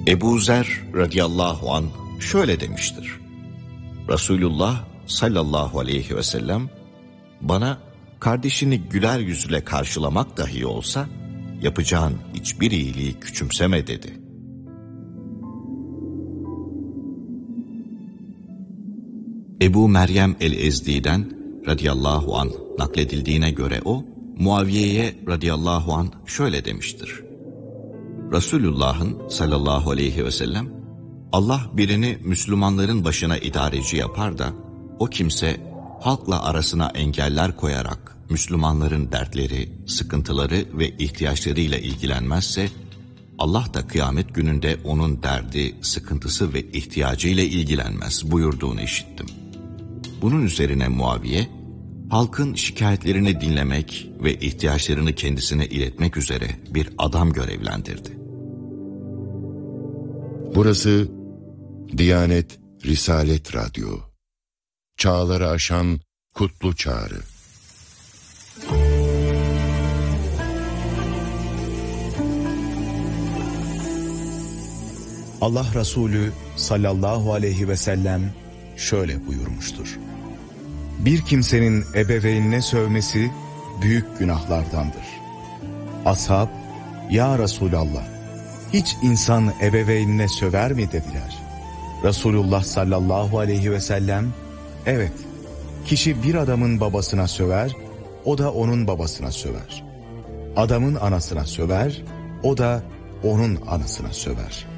Ebu Zer radıyallahu anh şöyle demiştir. Resulullah sallallahu aleyhi ve sellem bana kardeşini güler yüzle karşılamak dahi olsa yapacağın hiçbir iyiliği küçümseme dedi. Ebu Meryem el-Ezdi'den radıyallahu anh nakledildiğine göre o, Muaviye'ye radıyallahu anh şöyle demiştir. Resulullah'ın sallallahu aleyhi ve sellem, Allah birini Müslümanların başına idareci yapar da, o kimse halkla arasına engeller koyarak Müslümanların dertleri, sıkıntıları ve ihtiyaçlarıyla ilgilenmezse, Allah da kıyamet gününde onun derdi, sıkıntısı ve ihtiyacıyla ilgilenmez buyurduğunu işittim. Bunun üzerine Muaviye, halkın şikayetlerini dinlemek ve ihtiyaçlarını kendisine iletmek üzere bir adam görevlendirdi. Burası Diyanet Risalet Radyo. Çağları aşan kutlu çağrı. Allah Resulü sallallahu aleyhi ve sellem şöyle buyurmuştur. Bir kimsenin ebeveynine sövmesi büyük günahlardandır. Ashab, ya Resulallah, hiç insan ebeveynine söver mi dediler. Resulullah sallallahu aleyhi ve sellem, evet, kişi bir adamın babasına söver, o da onun babasına söver. Adamın anasına söver, o da onun anasına söver.